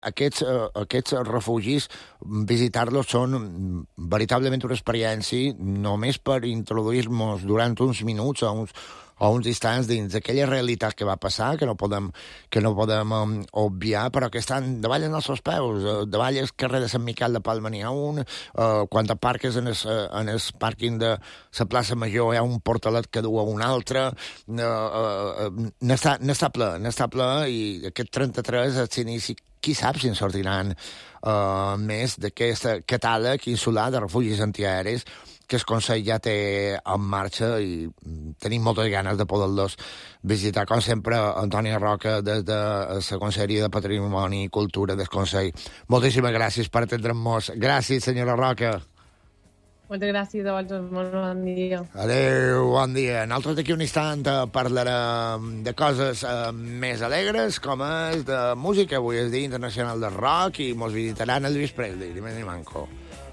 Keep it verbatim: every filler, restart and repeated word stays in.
aquests, uh, aquests refugis, visitar-los són veritablement una experiència només per introduir-nos durant uns minuts o uns, o uns instants dins d'aquella realitat que va passar, que no podem, que no podem um, obviar, però que estan davall els nostres peus. Uh, davall el carrer de Sant Miquel de Palma n'hi ha un, uh, quan t'aparques en, el, en el pàrquing de la plaça Major hi ha un portalet que du a un altre, uh, uh, n'està, n'està ple, n'està ple, i aquest trenta-tres és l'inici. Qui sap si en sortiran uh, més d'aquest catàleg insular de refugis antiaeris que el Consell ja té en marxa i tenim moltes ganes de poder-los visitar. Com sempre, Antònia Roca, des de la Conselleria de Patrimoni i Cultura del Consell. Moltíssimes gràcies per atendre'ns. Gràcies, senyora Roca. Moltes gràcies a vosaltres, molt bon dia. Adéu, bon dia. Nosaltres d'aquí un instant parlarem de coses eh, més alegres, com és de música. Avui és Dia Internacional del Rock i mos visitaran el Lluís Presley, ni més ni manco.